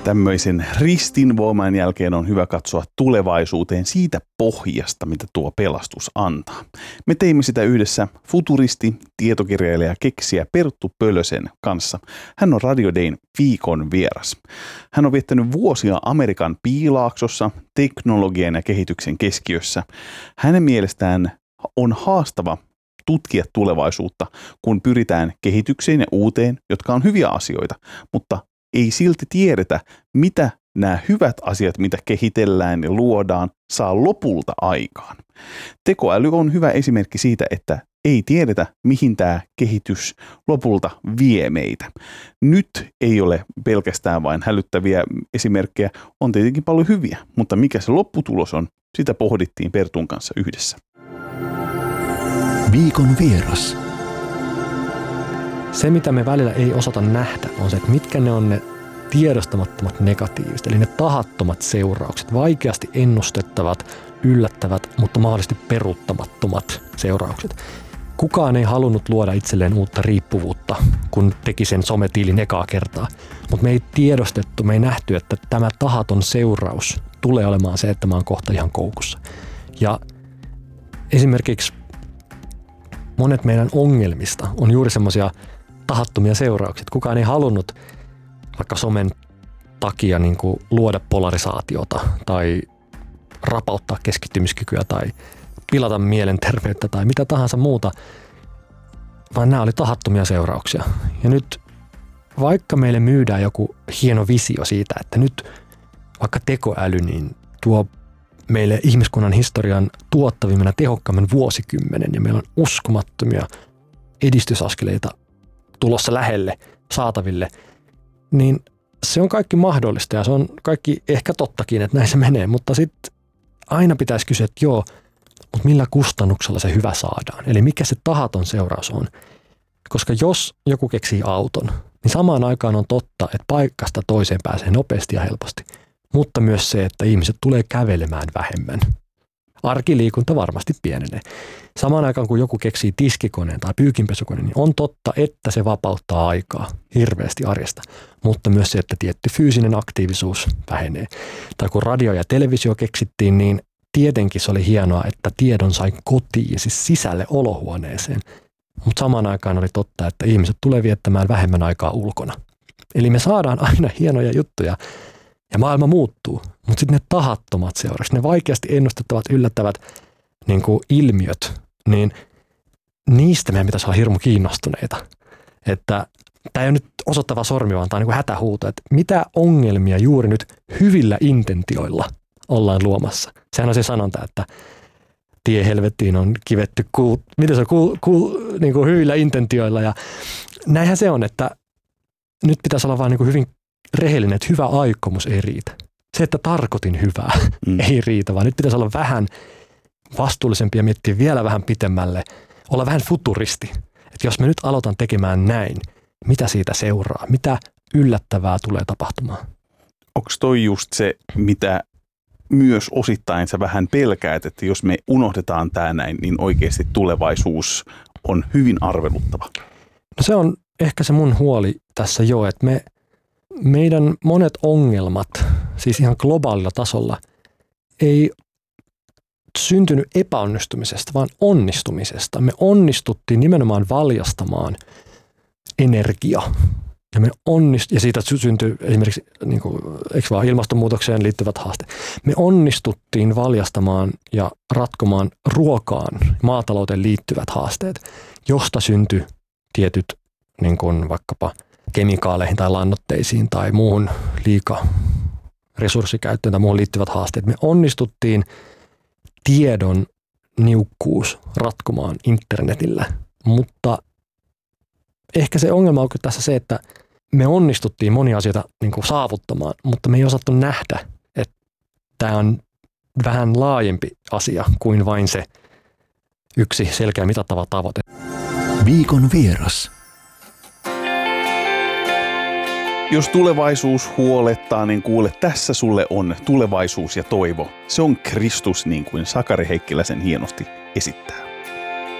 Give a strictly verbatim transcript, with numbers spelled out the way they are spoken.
Tämmöisen ristinvoiman jälkeen on hyvä katsoa tulevaisuuteen siitä pohjasta, mitä tuo pelastus antaa. Me teimme sitä yhdessä futuristi, tietokirjailija ja keksijä Perttu Pölösen kanssa. Hän on Radio Dayn viikon vieras. Hän on viettänyt vuosia Amerikan piilaaksossa, teknologian ja kehityksen keskiössä. Hänen mielestään on haastava tutkia tulevaisuutta, kun pyritään kehitykseen ja uuteen, jotka on hyviä asioita, mutta ei silti tiedetä, mitä nämä hyvät asiat, mitä kehitellään ja luodaan, saa lopulta aikaan. Tekoäly on hyvä esimerkki siitä, että ei tiedetä, mihin tämä kehitys lopulta vie meitä. Nyt ei ole pelkästään vain hälyttäviä esimerkkejä, on tietenkin paljon hyviä, mutta mikä se lopputulos on, sitä pohdittiin Pertun kanssa yhdessä. Viikon vieras. Se, mitä me välillä ei osata nähdä, on se, että mitkä ne on ne tiedostamattomat negatiiviset, eli ne tahattomat seuraukset, vaikeasti ennustettavat, yllättävät, mutta mahdollisesti peruuttamattomat seuraukset. Kukaan ei halunnut luoda itselleen uutta riippuvuutta, kun teki sen sometilin ekaa kertaa, mutta me ei tiedostettu, me ei nähty, että tämä tahaton seuraus tulee olemaan se, että mä oon kohta ihan koukussa. Ja esimerkiksi monet meidän ongelmista on juuri semmoisia tahattomia seurauksia. Kukaan ei halunnut vaikka somen takia niin kuin luoda polarisaatiota tai rapauttaa keskittymiskykyä tai pilata mielenterveyttä tai mitä tahansa muuta, vaan nämä oli tahattomia seurauksia. Ja nyt vaikka meille myydään joku hieno visio siitä, että nyt vaikka tekoäly niin tuo meille ihmiskunnan historian tuottavimman ja tehokkaamman vuosikymmenen ja meillä on uskomattomia edistysaskeleita tulossa lähelle, saataville, niin se on kaikki mahdollista ja se on kaikki ehkä tottakin, että näin se menee, mutta sitten aina pitäisi kysyä, että joo, mutta millä kustannuksella se hyvä saadaan? Eli mikä se tahaton seuraus on? Koska jos joku keksii auton, niin samaan aikaan on totta, että paikasta toiseen pääsee nopeasti ja helposti, mutta myös se, että ihmiset tulee kävelemään vähemmän. Arkiliikunta varmasti pienenee. Samaan aikaan, kun joku keksii tiskikoneen tai pyykinpesukoneen, niin on totta, että se vapauttaa aikaa hirveästi arjesta, mutta myös se, että tietty fyysinen aktiivisuus vähenee. Tai kun radio ja televisio keksittiin, niin tietenkin se oli hienoa, että tiedon sai kotiin, siis sisälle olohuoneeseen. Mutta samaan aikaan oli totta, että ihmiset tulee viettämään vähemmän aikaa ulkona. Eli me saadaan aina hienoja juttuja ja maailma muuttuu, mutta sitten ne tahattomat seuraukset, ne vaikeasti ennustettavat, yllättävät niin kuin ilmiöt, niin niistä meidän pitäisi olla hirmu kiinnostuneita. Että tämä ei ole nyt osoittava sormi, vaan tämä on niin kuin hätähuuto, että mitä ongelmia juuri nyt hyvillä intentioilla ollaan luomassa. Sehän on se sanonta, että tie helvettiin on kivetty kuu, miten se on, kuu, kuu, niin kuin hyvillä intentioilla. Ja näinhän se on, että nyt pitäisi olla vaan niin kuin hyvin rehellinen, että hyvä aikomus ei riitä. Se, että tarkoitin hyvää, mm. ei riitä, vaan nyt pitäisi olla vähän vastuullisempi ja miettiä vielä vähän pitemmälle, olla vähän futuristi. Että jos mä nyt aloitan tekemään näin, mitä siitä seuraa, mitä yllättävää tulee tapahtumaan? Onko toi just se, mitä myös osittain sä vähän pelkäät, että jos me unohdetaan tää näin, niin oikeasti tulevaisuus on hyvin arveluttava? No se on ehkä se mun huoli tässä jo, että me, meidän monet ongelmat, siis ihan globaalilla tasolla, ei syntynyt epäonnistumisesta, vaan onnistumisesta. Me onnistuttiin nimenomaan valjastamaan energia. Ja, me onnist- ja siitä syntyi esimerkiksi niin kuin, eikö vaan, ilmastonmuutokseen liittyvät haasteet. Me onnistuttiin valjastamaan ja ratkomaan ruokaan, maatalouteen liittyvät haasteet, josta syntyi tietyt niin kuin vaikkapa kemikaaleihin tai lannoitteisiin tai muuhun liika resurssikäyttöön tai muuhun liittyvät haasteet. Me onnistuttiin tiedon niukkuus ratkomaan internetillä, mutta ehkä se ongelma on tässä se, että me onnistuttiin monia asioita niin kuin saavuttamaan, mutta me ei osattu nähdä, että tämä on vähän laajempi asia kuin vain se yksi selkeä mitattava tavoite. Viikon vieras. Jos tulevaisuus huolettaa, niin kuule, tässä sulle on tulevaisuus ja toivo. Se on Kristus, niin kuin Sakari Heikkiläisen hienosti esittää.